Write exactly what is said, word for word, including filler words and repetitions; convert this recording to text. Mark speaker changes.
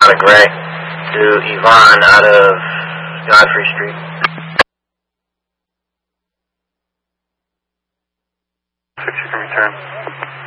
Speaker 1: out of Gray to Yvonne out of Godfrey Street.
Speaker 2: six, you can return.